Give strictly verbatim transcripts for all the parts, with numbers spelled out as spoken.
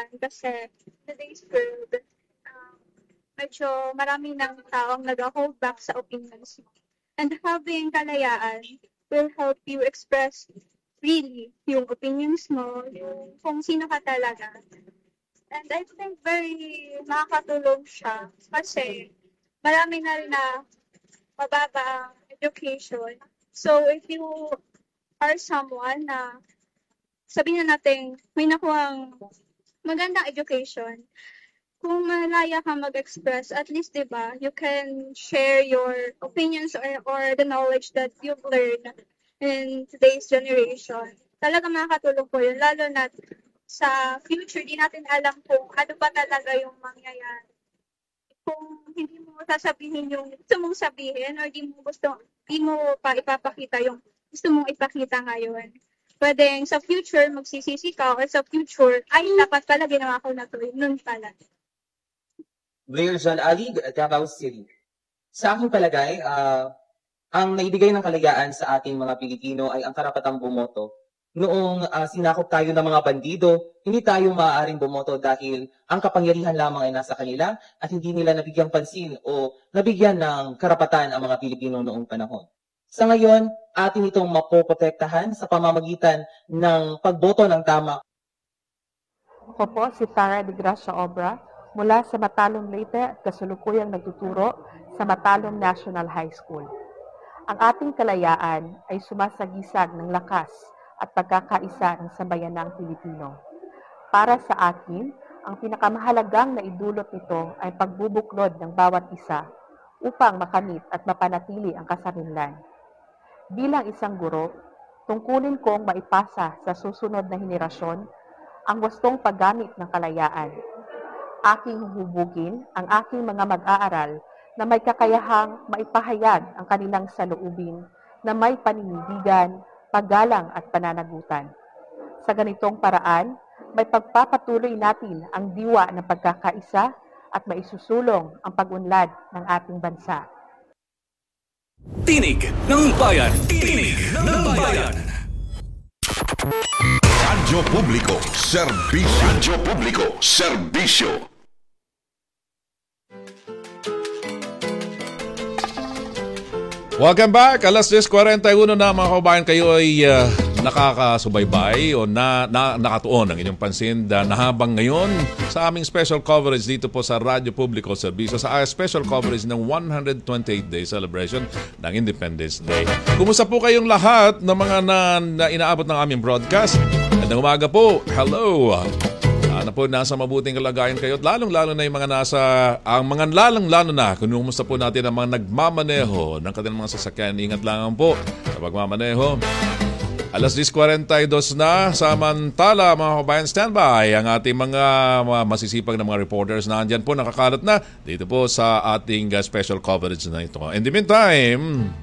kalayaan kasi today's world, um, medyo marami ng taong nag-hold back sa opinions mo. And having kalayaan will help you express freely yung opinions mo, yung kung sino ka talaga. And I think very makakatulong siya kasi marami na rin na mababa ang education. So if you are someone na sabihin na natin may nakuhang magandang education, kung malaya ka mag-express, at least, di ba, you can share your opinions or, or the knowledge that you've learned in today's generation. Talaga makakatulong po yun, lalo na sa future, di natin alam kung ano ba talaga yung mangyayari. Kung hindi mo sasabihin yung gusto mong sabihin or di mo gusto, di mo pa ipapakita yung gusto mong ipakita ngayon. Pwedeng sa future, magsisisi ka or sa future, ay, dapat pala ginawa ko na to, nun pala. Mayor John Ali, Davao City. Sa aking palagay, uh, ang naibigay ng kalayaan sa ating mga Pilipino ay ang karapatang bumoto. Noong uh, sinakop tayo ng mga bandido, hindi tayo maaaring bumoto dahil ang kapangyarihan lamang ay nasa kanila at hindi nila nabigyang pansin o nabigyan ng karapatan ang mga Pilipino noong panahon. Sa ngayon, atin itong mapoprotektahan sa pamamagitan ng pagboto ng tama. Ako po si Tara de Gracia Obra, mula sa Matalom Leyte at kasalukuyang nagtuturo sa Matalom National High School. Ang ating kalayaan ay sumasagisag ng lakas at pagkakaisa ng sambayanang Pilipino. Para sa akin, ang pinakamahalagang na idulot nito ay pagbubuklod ng bawat isa upang makamit at mapanatili ang kasarinlan. Bilang isang guro, tungkulin kong maipasa sa susunod na henerasyon ang wastong paggamit ng kalayaan. Aking huhubugin ang aking mga mag-aaral na may kakayahang maipahayag ang kanilang saloobin na may paninindigan, paggalang at pananagutan. Sa ganitong paraan, may pagpapatuloy natin ang diwa ng pagkakaisa at maisusulong ang pag-unlad ng ating bansa. Tinig ng Bayan! Tinig ng Bayan! Radyo Publiko, Serbisyo. Radyo Publiko, Serbisyo. Welcome back! Alas diyes kuwarenta y uno na mga kabayan, kayo ay uh, nakakasubaybay o na, na, nakatuon ang inyong pansin na, na habang ngayon sa aming special coverage dito po sa Radyo Publiko Serbisyo sa uh, special coverage ng one hundred twenty-eighth day celebration ng Independence Day. Kumusta po kayong lahat ng mga na, na inaabot ng aming broadcast? Magandang umaga po! Hello! Sana po nasa mabuting kalagayan kayo at lalong-lalo na yung mga nasa, ang mga lalong-lalo na, kunumusta po natin ang mga nagmamaneho ng kanilang mga sasakyan. Ingat lang po sa pagmamaneho. Alas diyes kuwarenta y dos na, samantala mga kabayan, standby ang ating mga, mga masisipag na mga reporters na andyan po, nakakalat na dito po sa ating uh, special coverage na ito. In the meantime,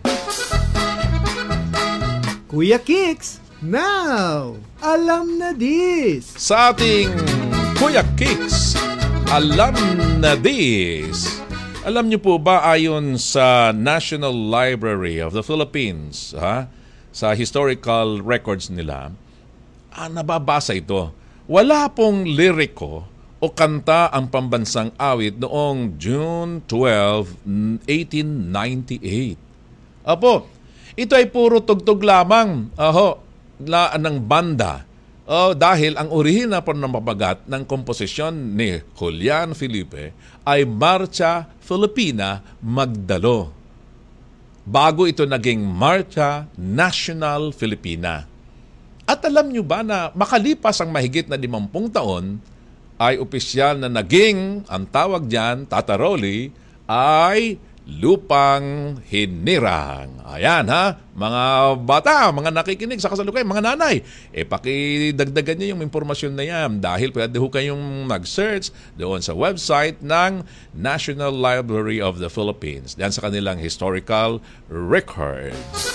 Kuya Kicks, now, alam na this. Sa ating Kuya Kicks, alam na this. Alam niyo po ba ayon sa National Library of the Philippines, ha? Sa historical records nila, ah, nababasa ito. Wala pong liriko o kanta ang pambansang awit noong June twelfth, eighteen ninety-eight. Apo, ito ay puro tugtog lamang. Aho, la ng banda. Oh, dahil ang orihina po ng mabagat ng komposisyon ni Julian Felipe ay Marcha Filipina Magdalo. Bago ito naging Marcha National Filipina. At alam nyo ba na makalipas ang mahigit na limampung taon, ay opisyal na naging, ang tawag dyan, tataroli, ay lupang hinirang. Ayan ha, mga bata, mga nakikinig sa kasalukuyan, mga nanay, eh pakidagdagan niyo yung impormasyon na yan dahil pwede ho kayong mag-search doon sa website ng National Library of the Philippines. Diyan sa kanilang historical records.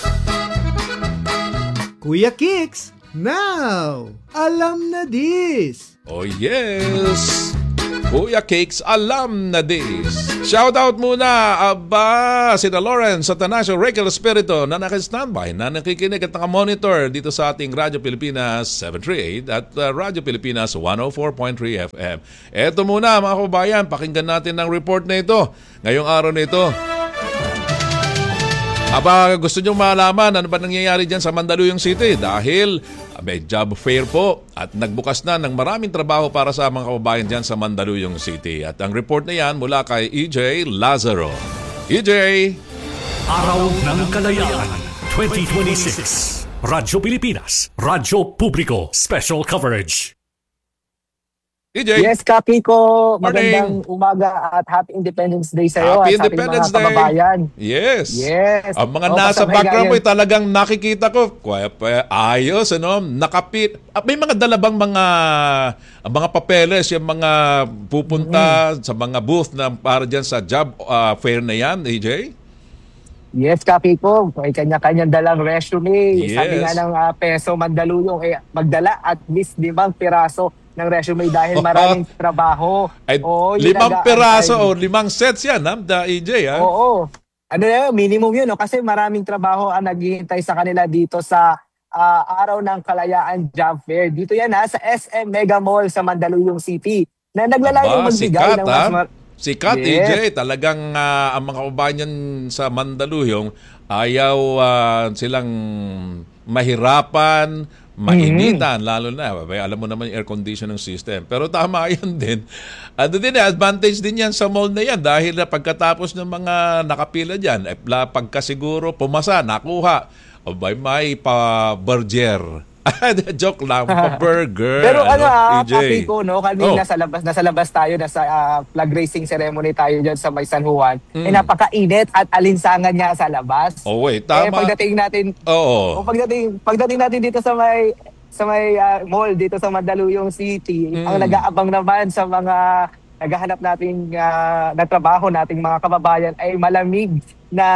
Kuya Kicks, now, alam na this. Oh yes! Kuya Cakes, alam na this. Shoutout muna, aba, sina Lawrence at Tanasio Regal Espiritu na naka-standby, na nakikinig at naka-monitor dito sa ating Radyo Pilipinas seven thirty-eight at uh, Radyo Pilipinas one oh four point three F M. Eto muna mga kababayan, pakinggan natin ang report na ito ngayong araw na ito. Aba, gusto nyo malaman ano ba nangyayari dyan sa Mandaluyong City dahil may job fair po at nagbukas na ng maraming trabaho para sa mga kababayan dyan sa Mandaluyong City. At ang report na yan mula kay E J Lazaro. E J! Araw ng Kalayaan twenty twenty-six. Radyo Pilipinas, Radyo Publiko, Special Coverage. E J! Yes, Kapi ko. Morning. Magandang umaga at Happy Independence Day sa iyo Happy at sa ating Independence mga kababayan. Day! Yes! Yes. Ang mga Oh, nasa kasabay background mo ngayon. ay talagang nakikita ko. Kuya, pa- ayos, ano? Nakapit. Ah, may mga dalabang mga ang mga papeles, yung mga pupunta sa mga booth na para dyan sa job ah, fair na yan, E J? Yes, Kapi ko. May kanya-kanyang dalang resume. Yes. Sabi nga ng ah, Peso Mandaluyong, eh, magdala at least limang piraso ng resume dahil maraming trabaho. Ay, Oo, yun limang nag-aantay. peraso o limang sets yan, ha? Da E J, ha? Oo. Ano na yun, minimum yun. No? Kasi maraming trabaho ang naghihintay sa kanila dito sa ah, Araw ng Kalayaan Job Fair. Dito yan ha, sa S M Mega Mall sa Mandaluyong City. Na naglalayong Aba, magbigay sikat, ng ha? mas mar- Sikat, Yes. E J. Talagang ah, ang mga kababayan sa Mandaluyong ayaw ah, silang mahirapan, mainitan, lalo na. Abay, alam mo naman yung air conditioning system. Pero tama yan din. Ano din, eh, advantage din yan sa mall na yan dahil na pagkatapos ng mga nakapila dyan, eh, la- pagkasiguro pumasa, nakuha, abay, may pa-burger. Joke lang, pa-burger. Pero ano ah, E J? papi ko, no, kanina Oh. sa labas, nasa labas tayo, nasa ah, flag raising ceremony tayo dyan sa may San Juan. Mm. Eh napakainit at alinsangan niya sa labas. Oh, wait, Eh tama. pagdating natin, Oo. o pagdating, pagdating natin dito sa may sa may ah, mall dito sa Mandaluyong City, Mm. ang nag-aabang naman sa mga naghahanap nating uh, na trabaho nating mga kababayan ay malamig na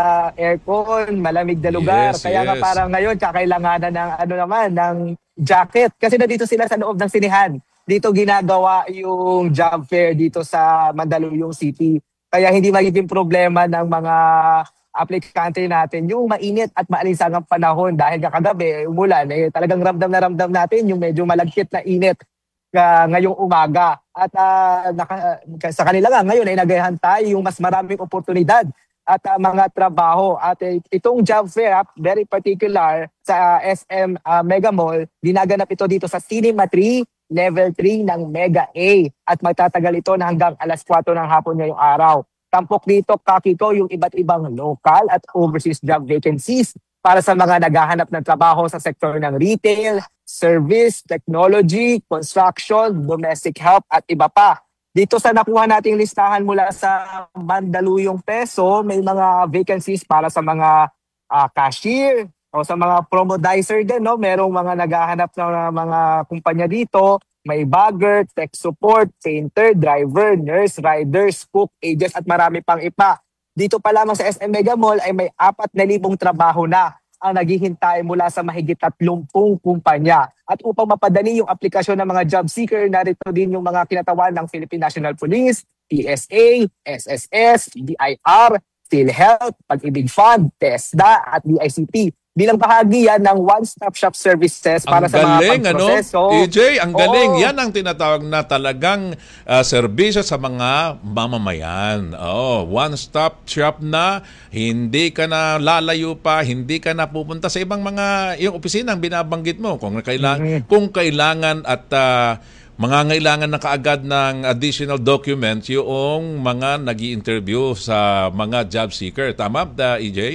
aircon, malamig na lugar. Yes, Kaya nga yes. parang ngayon kakailanganan ng ano naman ng jacket kasi nandito sila sa loob ng sinihan. Dito ginagawa yung job fair dito sa Mandaluyong City. Kaya hindi magiging problema ng mga aplikante natin yung mainit at maalinsangang panahon dahil kakagabi umulan eh talagang ramdam na ramdam natin yung medyo malagkit na init uh, ngayong umaga. At uh, naka, sa kanila nga ngayon ay naghahantay yung mas maraming oportunidad at uh, mga trabaho. At uh, itong job fair, uh, very particular sa uh, S M uh, Mega Mall, dinaganap ito dito sa Cinema three, Level three ng Mega A. At magtatagal ito na hanggang alas kwatro ng hapon ngayong araw. Tampok dito, kakito, yung iba't ibang local at overseas job vacancies para sa mga naghahanap ng trabaho sa sektor ng retail, service, technology, construction, domestic help at iba pa. Dito sa nakuha nating listahan mula sa Mandaluyong Peso, may mga vacancies para sa mga ah, cashier o sa mga promodizer din, no? Merong mga naghahanap ng mga kumpanya dito. May bagger, tech support, painter, driver, nurse, riders, cook, agents at marami pang iba. Dito pa lamang sa S M Mega Mall ay may apat na libong trabaho na ang naghihintay mula sa mahigit tatlumpung kumpanya. At upang mapadali yung aplikasyon ng mga job seeker, narito din yung mga kinatawan ng Philippine National Police, P S A, S S S, D I R, PhilHealth, Pag-ibig Fund, TESDA at D I C T. Bilang bahagi yan ng one-stop shop services para Ang sa mga galing, ano? pagproseso. E J, ang galing. Oo. Yan ang tinatawag na talagang uh, serbisyo sa mga mamamayan. Oh, one-stop shop na, hindi ka na lalayo pa, hindi ka na pupunta sa ibang mga, yung opisina ang binabanggit mo. Kung kailangan, Mm-hmm. kung kailangan at uh, mangangailangan na kaagad ng additional documents yung mga nag-i-interview sa mga job seeker. Tama, uh, E J?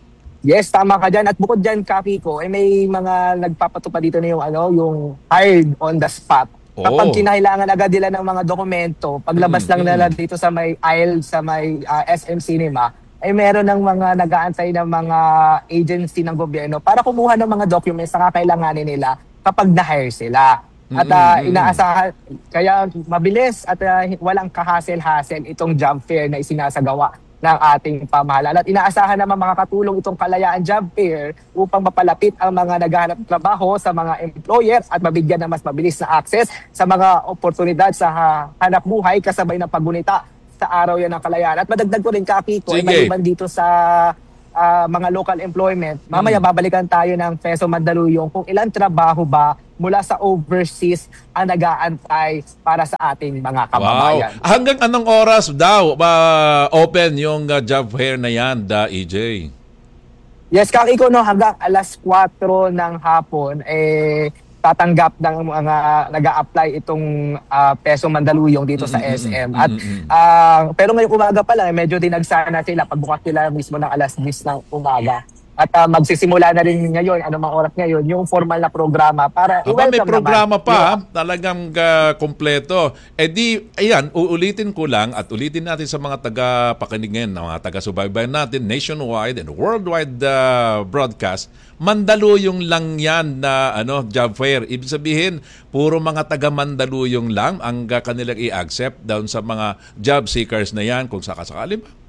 Yes, tama ka dyan. At bukod dyan, Kaki ko, ay may mga nagpapatupad dito na yung, ano, yung hired on the spot. Oh. Kapag kinahailangan agad nila ng mga dokumento, paglabas Mm, lang nila dito sa may aisle, sa may ah, S M Cinema, ay meron ng mga nag-aantay ng mga agency ng gobyerno para kumuha ng mga documents na kakailanganin nila kapag na-hire sila. At ah, Mm, mm, inaasahan, kaya mabilis at ah, walang kahasel-hasel itong job fair na isinasagawa ng ating pamahalaan. At inaasahan naman makakatulong itong Kalayaan Job Fair upang mapalapit ang mga naghahanap ng trabaho sa mga employers at mabigyan ng mas mabilis na access sa mga oportunidad sa ha- hanap buhay kasabay ng paggunita sa araw yan ng Kalayaan. At madagdag ko rin, Kapito, ay Sige. maliban dito sa ah, mga local employment, mamaya babalikan tayo ng Peso Mandaluyong kung ilang trabaho ba mula sa overseas ang nag-aantay para sa ating mga kababayan. Wow. Hanggang anong oras daw ba open yung uh, job fair na yan, da E J? Yes, Kakiko, no, hanggang alas kwatro ng hapon, eh, tatanggap ng mga nag-a-apply itong ah, Peso Mandaluyong dito sa S M. At ah, pero ngayong umaga pa lang, eh, medyo dinagsana sila pagbukas nila mismo ng alas diyes ng umaga. At ah, magsisimula na rin ngayon, anumang oras ngayon, yung formal na programa para Aba, may i-welcome programa naman pa, yung- ha? Talagang uh, kompleto. Eh di, ayan, uulitin ko lang at ulitin natin sa mga taga-pakinig ngayon, mga taga-subaybayan natin, nationwide and worldwide uh, broadcast, Mandaluyong lang yan na ano, job fair. Ibig sabihin, puro mga taga-Mandaluyong lang ang uh, kanilang i-accept down sa mga job seekers na yan, kung sakasakali ba.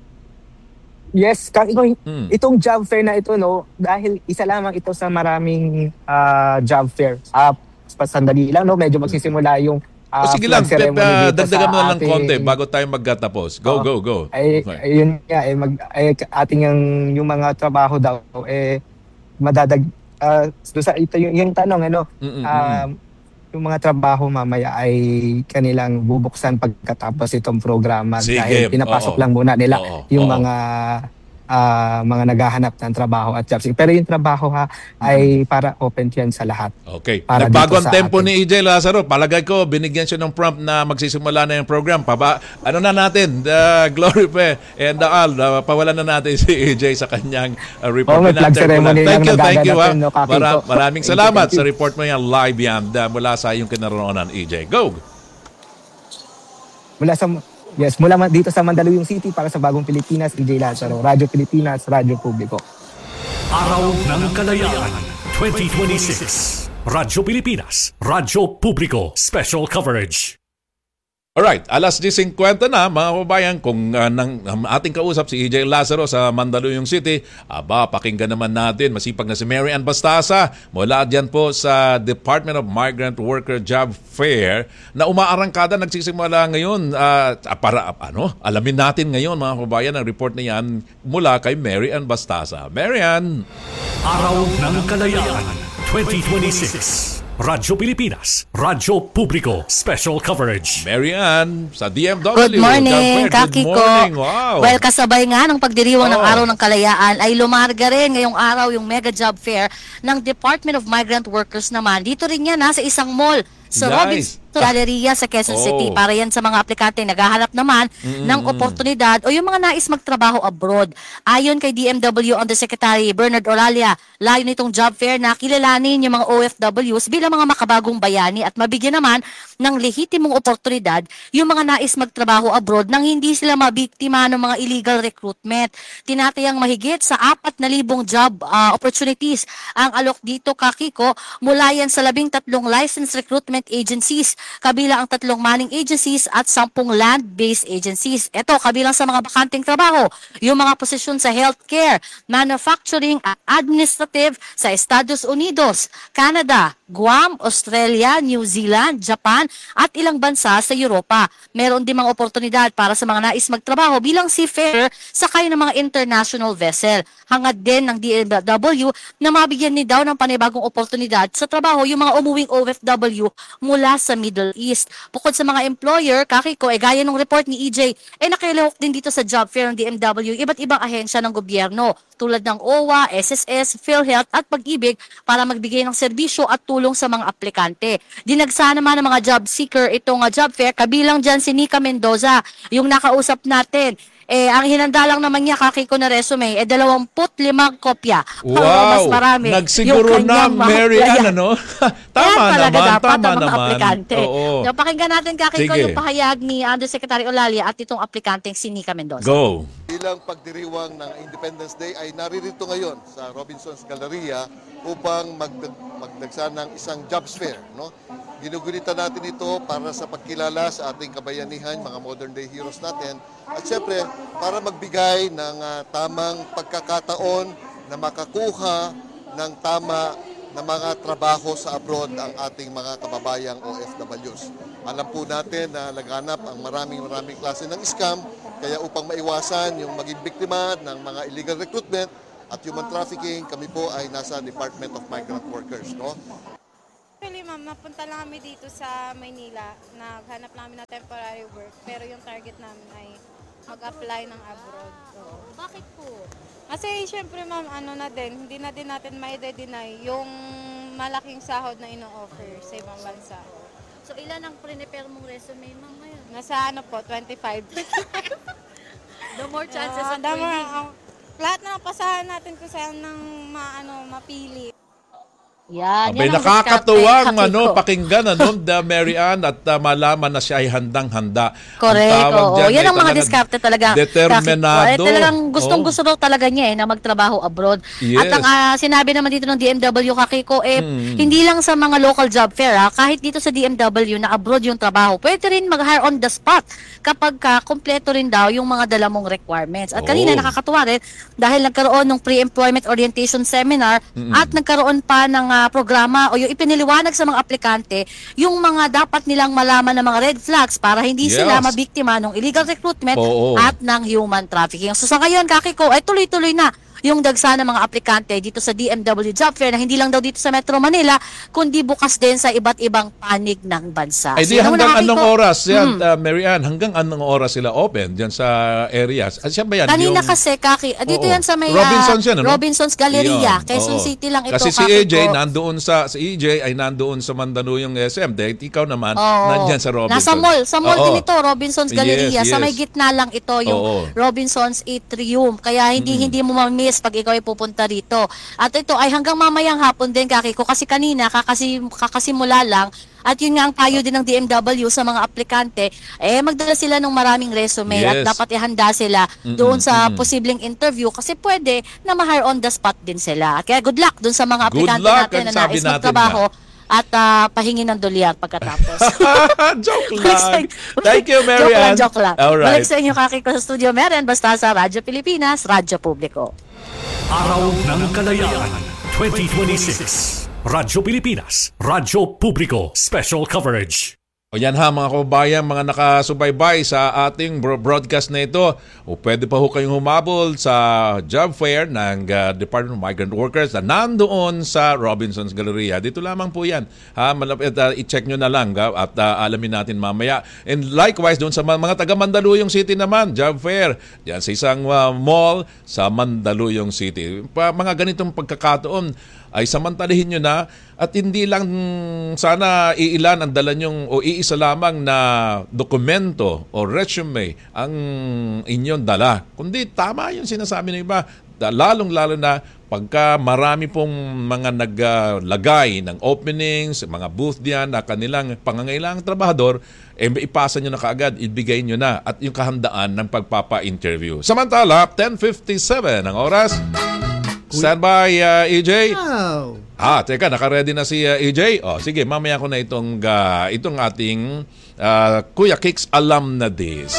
Yes, kang ito, Mm. itong job fair na ito, no, dahil isa lamang ito sa maraming ah, job fair. Ah, pasandali lang, no, medyo magsisimula yung O ah, sige lang, flag ceremony Pep, uh, dito dagdagan sa mo na lang ating- konti bago tayo magkatapos. Go, Oo. go, go. Ay, Okay. ayun nga, eh, mag, ay, ating yung, yung mga trabaho daw, eh, madadag, ah, doon sa, ito yung, yung tanong, ano, Mm-mm, um, yung mga trabaho mamaya ay kanilang bubuksan pagkatapos itong programa Sige, dahil pinapasok oo. lang muna nila Oo, yung oo. mga ah, mga naghahanap ng trabaho at jobs. Pero yung trabaho ha ay para open yan sa lahat. Okay. Para Nagbago dito ang sa tempo atin. ni E J Lazaro. Palagay ko, binigyan siya ng prompt na magsisimula na yung program. Paba, ano na natin, the Glory Pe and the Al, uh, pawalan na natin si E J sa kanyang uh, report. Oo, may flag Pinantay ko ceremony lang. Thank lang you, thank you. nagaganap Ha. yun, no, Kakito. Mara- maraming Thank you, salamat thank you. sa report mo yan live yan uh, mula sa iyong kinaroonan, E J. Go! Mula sa Yes, mula ma- dito sa Mandaluyong City para sa Bagong Pilipinas, E J Lazaro, Radyo Pilipinas, Radyo Publiko. Araw ng Kalayaan twenty twenty-six. Radyo Pilipinas, Radyo Publiko, Special Coverage. Alright, alas diyes singkwenta na mga kababayan, kung uh, nang, ang ating kausap si E J Lazaro sa Mandaluyong City, aba, pakinggan naman natin, masipag na si Mary Ann Bastasa mula dyan po sa Department of Migrant Worker Job Fair na umaarangkada, nagsisimula ngayon. Uh, para ano, alamin natin ngayon mga kababayan ang report na yan mula kay Mary Ann Bastasa. Mary Ann! Araw ng Kalayaan twenty twenty-six. Radyo Pilipinas, Radyo Publiko, Special Coverage. Mary Ann, sa D M W. Good morning, Job Fair. Kaki Good ko. morning, wow. Well, kasabay nga ng pagdiriwang ng Oh. Araw ng Kalayaan ay lumarga rin ngayong araw yung mega job fair ng Department of Migrant Workers naman. Dito rin yan, nasa isang mall sa Nice. Robinson Galleria sa Quezon Oh. City. Para yan sa mga aplikante naghahanap naman ng oportunidad o yung mga nais magtrabaho abroad. Ayon kay D M W Undersecretary Bernard Oralia, layo nitong job fair na kilalanin yung mga O F Ws bilang mga makabagong bayani at mabigyan naman ng lehitimong oportunidad yung mga nais magtrabaho abroad nang hindi sila mabiktima ng mga illegal recruitment. Tinatayang mahigit sa apat na libong job ah, opportunities ang alok dito, Kakiko, mula yan sa labing tatlong licensed recruitment agencies, kabilang ang tatlong manning agencies at sampung land-based agencies. Ito, kabilang sa mga bakanting trabaho, yung mga posisyon sa healthcare, manufacturing at administrative sa Estados Unidos, Canada, Guam, Australia, New Zealand, Japan at ilang bansa sa Europa. Meron din mga oportunidad para sa mga nais magtrabaho bilang seafarer sakay ng mga international vessel. Hangad din ng D M W na mabigyan ni daw ng panibagong oportunidad sa trabaho yung mga umuwing O F W mula sa Middle East. Bukod sa mga employer, Kakiko, eh gaya ng report ni E J, eh nakilahok din dito sa job fair ng D M W iba't ibang ahensya ng gobyerno tulad ng O W A, S S S, PhilHealth at Pag-ibig para magbigay ng serbisyo at tulong sa mga aplikante. Dinagsa naman ng mga job seeker itong uh, job fair, kabilang dyan si Nika Mendoza, yung nakausap natin. Eh, ang hinanda lang naman niya, Kakiko, na resume, eh, dalawamput limang kopya. Para mas Wow! marami. Nagsiguro yung na, kanyang mga Mary Ann, applyan. ano? Yan Tama talaga naman, dapat tama ang mga naman. aplikante. Oo. So, pakinggan natin, Kakiko, Sige. yung pahayag ni Undersecretary Olalia at itong aplikanteng si Nika Mendoza. Go! Bilang pagdiriwang ng Independence Day ay naririto ngayon sa Robinson's Galleria upang magdag magdagsa ng isang jobs fair, no? Ginugunita natin ito para sa pagkilala sa ating kabayanihan, mga modern day heroes natin. At syempre, para magbigay ng uh, tamang pagkakataon na makakuha ng tama na mga trabaho sa abroad ang ating mga kababayang O F Ws. Alam po natin na laganap ang maraming maraming klase ng scam, kaya upang maiwasan yung maging biktima ng mga illegal recruitment at human trafficking, kami po ay nasa Department of Migrant Workers. No? Actually, ma'am, napunta lang kami dito sa Maynila. Naghanap lang kami ng temporary work. Pero yung target namin ay mag-apply ng abroad. So, Bakit po? kasi syempre, ma'am, ano na din, hindi na din natin mai-deny yung malaking sahod na ino-offer sa ibang bansa. So ilan ang prepare mong resume, ma'am, ngayon? Nasa ano po, twenty-five. The more chances Ah, of the more, winning. ah, lahat na pasahan natin kung saan nang ma, ano, mapili. Yan, Abay, yan ang nakakatuwang diskarte, ano, Hakiko. pakinggan ano, the Mary Ann at uh, malaman na siya ay handang-handa. Correct, Ang tawag oo. dyan Yan ay ang mga talagang diskarte talaga. determinado. Hakiko. Eh, talagang gustong-gusto Oo. daw talaga niya eh, na magtrabaho abroad. Yes. At ang ah, sinabi naman dito ng D M W, Hakiko, eh, Mm. hindi lang sa mga local job fair, ha, kahit dito sa D M W na abroad yung trabaho, pwede rin mag-hire on the spot kapag ka kompleto rin daw yung mga dala mong requirements. At kanina, Oh. nakakatuwa rin, dahil nagkaroon ng pre-employment orientation seminar Mm. at nagkaroon pa ng ah, programa o yung ipiniliwanag sa mga aplikante yung mga dapat nilang malaman ng mga red flags para hindi Yes. sila mabiktima ng illegal recruitment Oo. at ng human trafficking. So sa ngayon, Kakiko, ay tuloy-tuloy na yung dagsa ng mga aplikante dito sa D M W Job Fair na hindi lang daw dito sa Metro Manila, kundi bukas din sa iba't ibang panig ng bansa. Ay di So, yun hanggang muna, Kakiko. anong oras yan, Hmm. uh, Mary Ann, hanggang anong oras sila open diyan sa areas? At siya ba yan? Kanina Yung- kasi, Kaki, ah, dito Oo. yan sa may ah, Robinsons yan, ano? Robinsons Galleria, Yun, Quezon oo. City lang ito, Kasi si A J Kakiko. nandoon sa si E J ay nandoon sa Mandaluyong S M. Dahil ikaw naman Oo. nandiyan sa Robinsons. Nasa mall, sa mall Oo. din ito, Robinsons Galleria. Yes, Sa may yes. gitna lang ito yung Oo. Robinsons Atrium. Kaya hindi hindi mo ma-miss pag ikaw ay pupunta rito. At ito ay hanggang mamayang hapon din, Kakiko, kasi kanina kakasi, kakasimula lang. At yun nga ang payo din ng D M W sa mga aplikante, eh magdala sila ng maraming resume at Yes. dapat ihanda sila Mm-mm, doon sa mm-mm. posibleng interview kasi pwede na ma-hire on the spot din sila. Kaya good luck doon sa mga Good aplikante luck, natin ang na sabi nais natin magtrabaho at ah, pahingi ng dolyar pagkatapos. Joke Balik sa- lang. Thank you, Mary Joke lang, Ann. joke lang. Alright. Balik sa inyo, Kakiko, sa studio. Meron, basta sa Radyo Pilipinas, Radyo Publiko. Araw ng Kalayaan twenty twenty-six. Radyo Pilipinas, Radyo Publiko, Special Coverage. O yan ha mga kababayan, mga nakasubaybay sa ating bro- broadcast na ito. O pwede pa ho kayong humabol sa job fair ng uh, Department of Migrant Workers na nandoon sa Robinsons Galleria. Dito lamang po yan. Ha, malapit, uh, i-check nyo na lang ha, at uh, alamin natin mamaya. And likewise, doon sa mga, mga taga Mandaluyong City naman, job fair. Yan sa isang uh, mall sa Mandaluyong City. Pa, mga ganitong pagkakataon ay samantalihin nyo na at hindi lang sana iilan ang dala nyong o iisa lamang na dokumento o resume ang inyong dala. Kundi tama yung sinasabi ng iba. Lalong-lalo na pagka marami pong mga naglagay ng openings, mga booth diyan na kanilang pangangailangang trabahador, eh ipasa nyo na kaagad, ibigay nyo na at yung kahandaan ng pagpapa-interview. Samantala, ten fifty-seven ang oras. Stand by, uh, E J. Wow. Ah, teka, naka-ready na si uh, E J. Oh, sige, mamaya ko na itong uh, itong ating uh, Kuya Kicks Alam na This.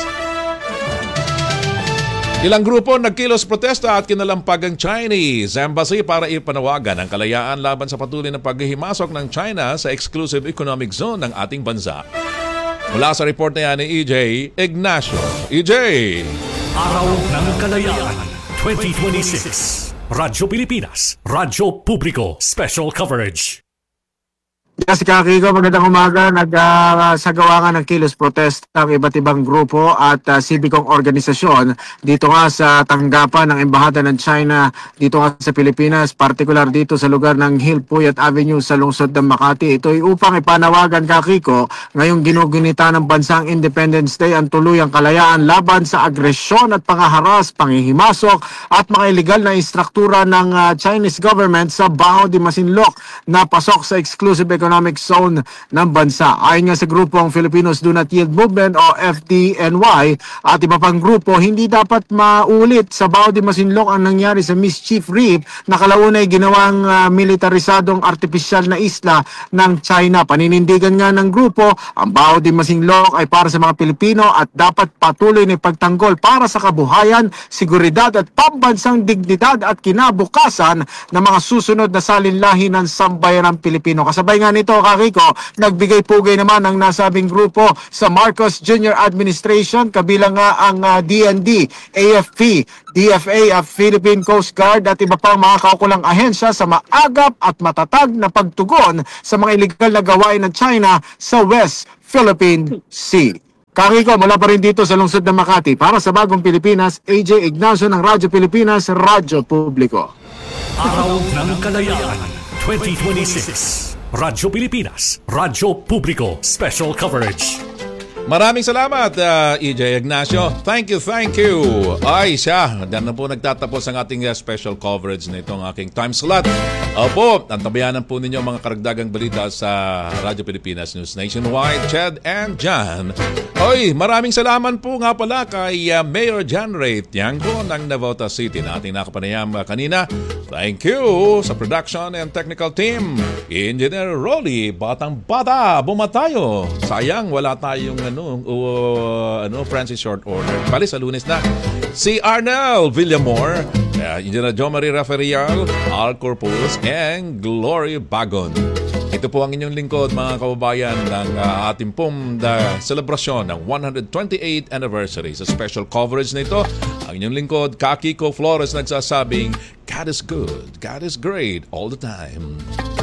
Ilang grupo nagkilos protesta at kinalampag ang Chinese Embassy para ipanawagan ang kalayaan laban sa patuloy na paghihimasok ng China sa exclusive economic zone ng ating bansa. Mula sa report na yan ni E J Ignacio. E J! Araw ng Kalayaan twenty twenty-six. Radyo Pilipinas, Radyo Publiko, Special Coverage. Kasi Kakiko, magandang umaga. Nagsagawa nga ng kilos protest ang iba't ibang grupo at uh, sibikong organisasyon dito nga sa tanggapan ng Embahada ng China dito nga sa Pilipinas, partikular dito sa lugar ng Hillpuyat Avenue sa lungsod ng Makati. Ito ay upang ipanawagan, Kakiko, ngayong ginugunita ng bansang Independence Day ang tuluyang kalayaan laban sa agresyon at pangaharas, panghihimasok at mga illegal na istruktura ng uh, Chinese government sa Baho de Masinloc na pasok sa exclusive economic Economic Zone ng bansa. Ayon nga sa grupong Filipinos Do Not Yield Movement o F D N Y at iba pang grupo, hindi dapat maulit sa Bao de Masinloc ang nangyari sa Mischief Reef na kalaunay ginawang uh, militarisadong artipisyal na isla ng China. Paninindigan nga ng grupo, ang Bao de Masinloc ay para sa mga Pilipino at dapat patuloy na pagtanggol para sa kabuhayan, seguridad at pambansang dignidad at kinabukasan ng mga susunod na salinlahi ng sambayanang Pilipino. Kasabay nga nito, Kakiko, nagbigay pugay naman ang nasabing grupo sa Marcos Junior Administration, kabilang nga ang uh, D N D, A F P, D F A, Philippine Coast Guard at iba pang mga kaukulang ahensya sa maagap at matatag na pagtugon sa mga illegal na gawain ng China sa West Philippine Sea. Kakiko, mula pa rin dito sa lungsod ng Makati, para sa Bagong Pilipinas, A J Ignacio ng Radyo Pilipinas, Radyo Publiko. Araw ng Kalayaan twenty twenty-six. Radyo Pilipinas, Radyo Publiko, Special Coverage. Maraming salamat, uh, E J Ignacio. Thank you, thank you. Ay, siya. Diyan na po nagtatapos ang ating uh, special coverage na itong aking time slot. Opo, antabayanan po ninyo mga karagdagang balita sa Radyo Pilipinas News Nationwide, Chad and John. Oy, maraming salamat po nga pala kay uh, Mayor John Ray Tiangco ng Navotas City na ating nakapanayam uh, kanina. Thank you sa production and technical team. Engineer Rolly, batang-bata, bumatayo. Sayang, wala tayong ano, uh, ano, Francis Short Order. Bali, sa Lunes na. Si Arnel Villamor, uh, Engineer Jo Marie Raferial, Al Corpus, and Glory Bagon. Ito po ang inyong lingkod, mga kababayan, ng uh, ating pong uh, selebrasyon ng one hundred twenty-eighth anniversary. Sa special coverage na ito, ang inyong lingkod, Kakiko Flores, nagsasabing, God is good, God is great all the time.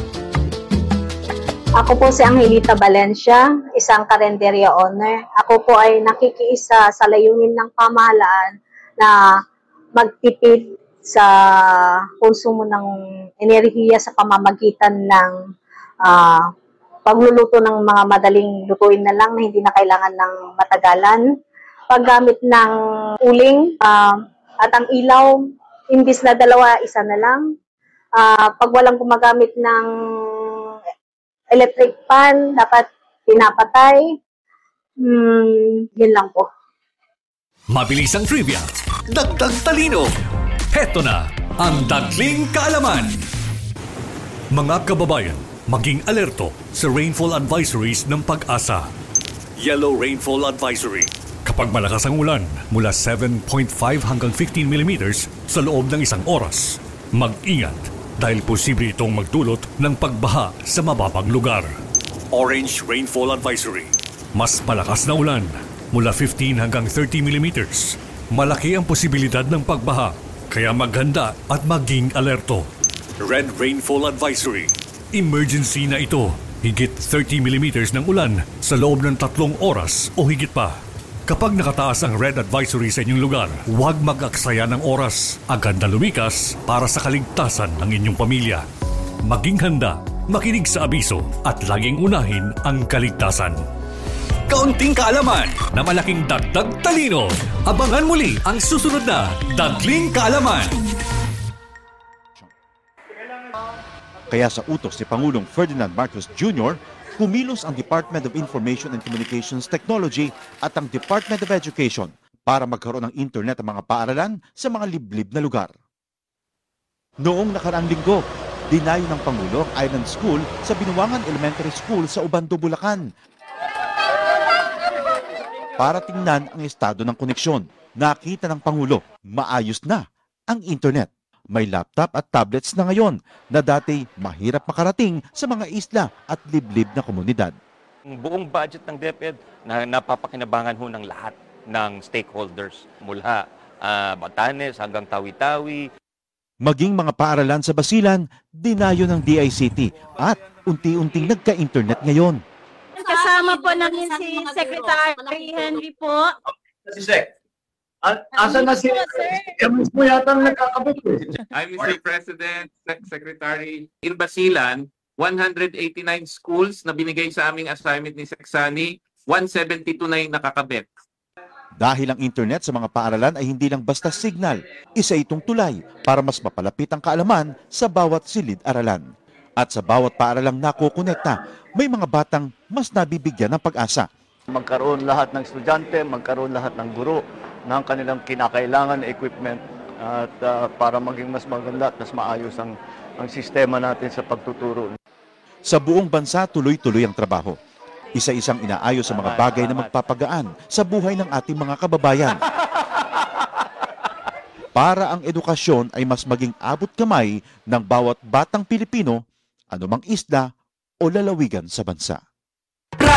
Ako po si Angelita Valencia, isang karenderya owner. Ako po ay nakikiisa sa layunin ng pamahalaan na magtipid sa konsumo ng enerhiya sa pamamagitan ng uh, pagluluto ng mga madaling lutuin na lang na hindi na kailangan ng matagalan. Paggamit ng uling uh, at ang ilaw, imbis na dalawa, isa na lang. Uh, pag walang gumagamit ng electric pan, dapat pinapatay. Hmm, yun lang po. Mabilis ang trivia, dagdag talino. Heto na ang Dagling Kaalaman. Mga kababayan, maging alerto sa rainfall advisories ng Pag-asa. Yellow Rainfall Advisory. Kapag malakas ang ulan, mula seven point five hanggang fifteen millimeters sa loob ng isang oras, mag-ingat dahil posible itong magdulot ng pagbaha sa mababang lugar. Orange Rainfall Advisory. Mas malakas na ulan, mula fifteen hanggang thirty millimeters. Malaki ang posibilidad ng pagbaha, kaya maghanda at maging alerto. Red Rainfall Advisory. Emergency na ito. Higit thirty millimeters ng ulan sa loob ng tatlong oras o higit pa. Kapag nakataas ang red advisory sa inyong lugar, huwag mag-aksaya ng oras. Agad na lumikas para sa kaligtasan ng inyong pamilya. Maging handa, makinig sa abiso at laging unahin ang kaligtasan. Kaunting kaalaman na malaking dagdag talino. Abangan muli ang susunod na Dagling Kaalaman. Kaya sa utos ni Pangulong Ferdinand Marcos Junior, kumilos ang Department of Information and Communications Technology at ang Department of Education para magkaroon ng internet ang mga paaralan sa mga liblib na lugar. Noong nakaraang linggo, dinayo ng Pangulo ang Island School sa Binuangan Elementary School sa Ubando, Bulacan para tingnan ang estado ng koneksyon. Nakita ng Pangulo, maayos na ang internet. May laptop at tablets na ngayon na dati mahirap makarating sa mga isla at liblib na komunidad. Ang buong budget ng DepEd na napapakinabangan ho ng lahat ng stakeholders mula uh, Batanes hanggang Tawi-Tawi. Maging mga paaralan sa Basilan, dinayo ng D I C T at unti-unting nagka-internet ngayon. Kasama po namin si Secretary Henry po. Si Sec. Asa na si Emus mo yata nagkakabot eh. I'm Mister President, Sec Secretary. In Basilan, one hundred eighty-nine schools na binigay sa aming assignment ni Seksani, one seventy-two na yung nakakabit. Dahil ang internet sa mga paaralan ay hindi lang basta signal, isa itong tulay para mas mapalapit ang kaalaman sa bawat silid-aralan. At sa bawat paaralang nakukonekta, may mga batang mas nabibigyan ng pag-asa. Magkaroon lahat ng estudyante, magkaroon lahat ng guro ng kanilang kinakailangan na equipment at uh, para maging mas maganda at mas maayos ang, ang sistema natin sa pagtuturo. Sa buong bansa, tuloy-tuloy ang trabaho. Isa-isang inaayos sa mga bagay na magpapagaan sa buhay ng ating mga kababayan. Para ang edukasyon ay mas maging abot kamay ng bawat batang Pilipino, anumang isla o lalawigan sa bansa.